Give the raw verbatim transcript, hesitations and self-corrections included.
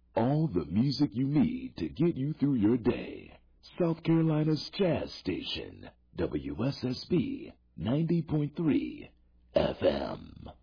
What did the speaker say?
All the music you need to get you through your day. South Carolina's Jazz Station, W S S B ninety point three F M.